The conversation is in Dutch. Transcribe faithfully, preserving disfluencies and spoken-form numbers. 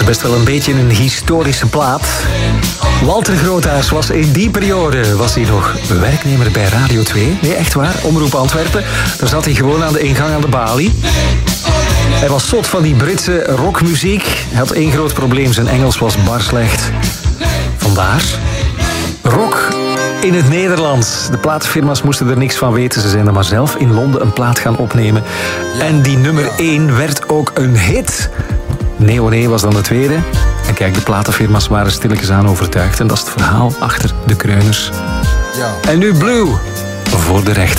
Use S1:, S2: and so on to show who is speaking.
S1: Best wel een beetje een historische plaat. Walter Groothuis was in die periode was hij nog werknemer bij Radio twee. Nee, echt waar. Omroep Antwerpen. Daar zat hij gewoon aan de ingang aan de balie. Hij was zot van die Britse rockmuziek. Hij had één groot probleem. Zijn Engels was bar slecht. Vandaar rock in het Nederlands. De platenfirma's moesten er niks van weten. Ze zijn er maar zelf in Londen een plaat gaan opnemen. En die nummer één werd ook een hit. Nee, oh nee was dan de tweede. En kijk, de platenfirma's waren stilletjes aan overtuigd. En dat is het verhaal achter de kreuners.
S2: Ja.
S1: En nu Blue voor de rechter.